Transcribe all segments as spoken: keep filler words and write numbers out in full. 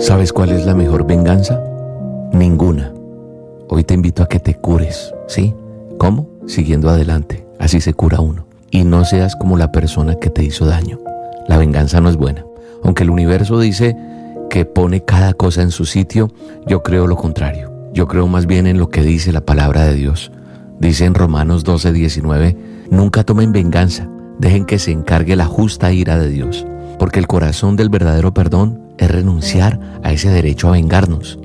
¿Sabes cuál es la mejor venganza? Ninguna. Hoy te invito a que te cures, ¿sí? ¿Cómo? Siguiendo adelante. Así se cura uno. Y no seas como la persona que te hizo daño. La venganza no es buena. Aunque el universo dice que pone cada cosa en su sitio, yo creo lo contrario. Yo creo más bien en lo que dice la palabra de Dios. Dice en Romanos doce diecinueve, nunca tomen venganza, dejen que se encargue la justa ira de Dios. Porque el corazón del verdadero perdón es renunciar a ese derecho a vengarnos.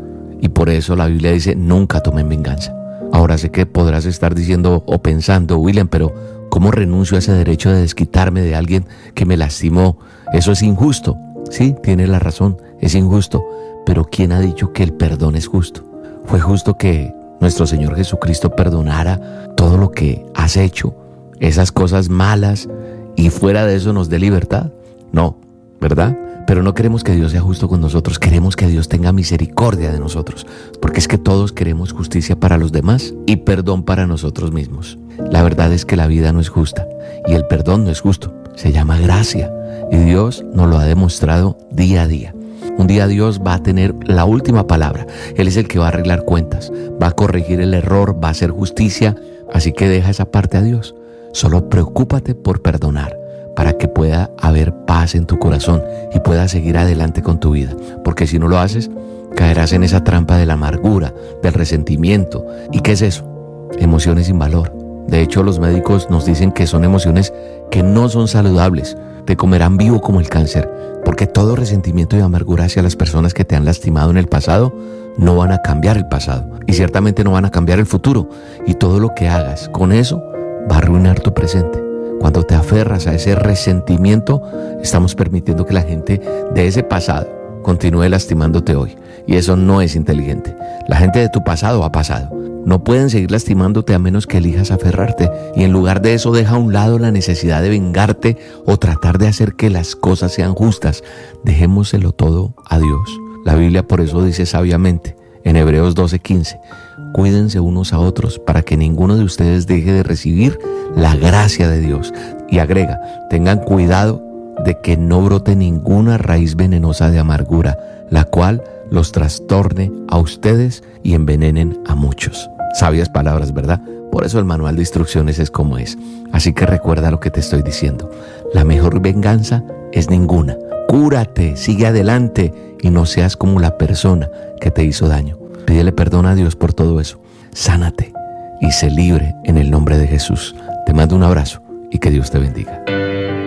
Y por eso la Biblia dice, nunca tomen venganza. Ahora sé que podrás estar diciendo o pensando, William, pero ¿cómo renuncio a ese derecho de desquitarme de alguien que me lastimó? Eso es injusto. Sí, tiene la razón, es injusto. Pero ¿quién ha dicho que el perdón es justo? Fue justo que nuestro Señor Jesucristo perdonara todo lo que has hecho, esas cosas malas, y fuera de eso nos dé libertad. No, ¿verdad? Pero no queremos que Dios sea justo con nosotros, queremos que Dios tenga misericordia de nosotros, porque es que todos queremos justicia para los demás y perdón para nosotros mismos. La verdad es que la vida no es justa y el perdón no es justo, se llama gracia y Dios nos lo ha demostrado día a día. Un día Dios va a tener la última palabra, Él es el que va a arreglar cuentas, va a corregir el error, va a hacer justicia, así que deja esa parte a Dios. Solo preocúpate por perdonar, para que pueda haber paz en tu corazón y puedas seguir adelante con tu vida. Porque si no lo haces, caerás en esa trampa de la amargura, del resentimiento. ¿Y qué es eso? Emociones sin valor. De hecho, los médicos nos dicen que son emociones que no son saludables. Te comerán vivo como el cáncer, porque todo resentimiento y amargura hacia las personas que te han lastimado en el pasado no van a cambiar el pasado y ciertamente no van a cambiar el futuro. Y todo lo que hagas con eso va a arruinar tu presente. Cuando te aferras a ese resentimiento, estamos permitiendo que la gente de ese pasado continúe lastimándote hoy. Y eso no es inteligente. La gente de tu pasado ha pasado. No pueden seguir lastimándote a menos que elijas aferrarte. Y en lugar de eso, deja a un lado la necesidad de vengarte o tratar de hacer que las cosas sean justas. Dejémoselo todo a Dios. La Biblia por eso dice sabiamente en Hebreos doce quince, cuídense unos a otros para que ninguno de ustedes deje de recibir la gracia de Dios. Y agrega, tengan cuidado de que no brote ninguna raíz venenosa de amargura, la cual los trastorne a ustedes y envenenen a muchos. Sabias palabras, ¿verdad? Por eso el manual de instrucciones es como es. Así que recuerda lo que te estoy diciendo. La mejor venganza es ninguna. Cúrate, sigue adelante y no seas como la persona que te hizo daño. Pídele perdón a Dios por todo eso. Sánate y sé libre en el nombre de Jesús. Te mando un abrazo y que Dios te bendiga.